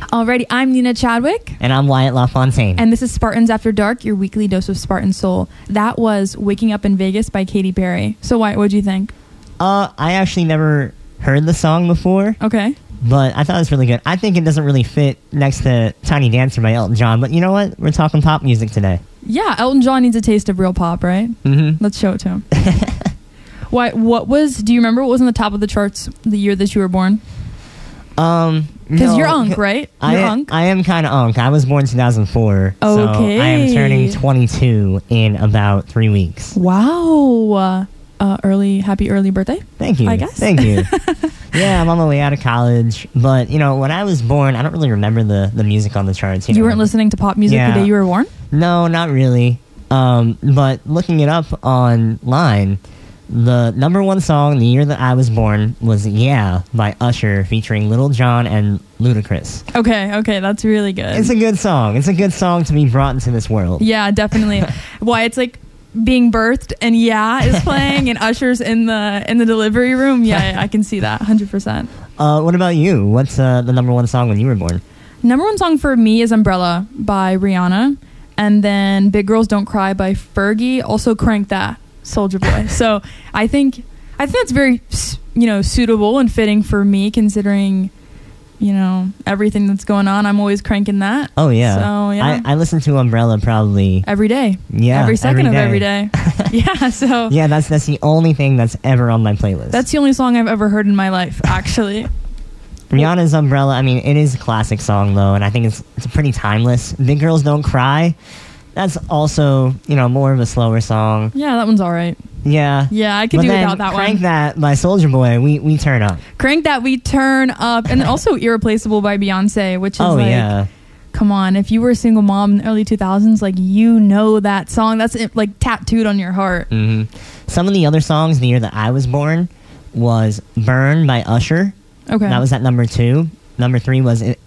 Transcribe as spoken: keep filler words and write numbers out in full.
Alrighty, I'm Nina Chadwick. And I'm Wyatt LaFontaine. And this is Spartans After Dark, your weekly dose of Spartan soul. That was Waking Up in Vegas by Katy Perry. So Wyatt, what'd you think? Uh, I actually never heard the song before. Okay. But I thought it was really good. I think it doesn't really fit next to Tiny Dancer by Elton John. But you know what? We're talking pop music today. Yeah, Elton John needs a taste of real pop, right? Mm-hmm. Let's show it to him. Why? What was? Do you remember what was on the top of the charts the year that you were born? Um, Because no, you're Unk, right? I You're am, Unk. I am kind of Unk. I was born two thousand four. Okay. So I am turning twenty-two in about three weeks. Wow. Uh, early, happy early birthday. Thank you. I guess. Thank you. Yeah, I'm on my way out of college. But, you know, when I was born, I don't really remember the, the music on the charts. You, You know? weren't listening to pop music Yeah. the day you were born? No, not really. Um, but looking it up online, the number one song the year that I was born was Yeah by Usher featuring Lil Jon and Ludacris. Okay, okay, that's really good. It's a good song. It's a good song to be brought into this world. Yeah, definitely. Why it's like being birthed and Yeah is playing and Usher's in the in the delivery room. Yeah, I can see that one hundred percent. Uh, what about you? What's uh, the number one song when you were born? Number one song for me is Umbrella by Rihanna, and then Big Girls Don't Cry by Fergie. Also Crank That, Soulja Boy. So I think I think that's very, you know, suitable and fitting for me considering, you know, everything that's going on. I'm always cranking that. Oh, yeah. So, yeah. I, I listen to Umbrella probably... Every day. Yeah, Every second every of every day. Yeah, so... Yeah, that's that's the only thing that's ever on my playlist. That's the only song I've ever heard in my life, actually. Rihanna's Umbrella, I mean, it is a classic song, though, and I think it's it's pretty timeless. Big Girls Don't Cry, that's also, you know, more of a slower song. Yeah, that one's all right. Yeah. Yeah, I could but do then without that Crank one. That by Soulja Boy, we, we turn up. Crank That, we turn up. And then also Irreplaceable by Beyonce, which is oh, like... yeah. Come on, if you were a single mom in the early two thousands, like, you know that song. That's, like, tattooed on your heart. Mm-hmm. Some of the other songs the year that I was born was Burn by Usher. Okay. That was at number two. Number three was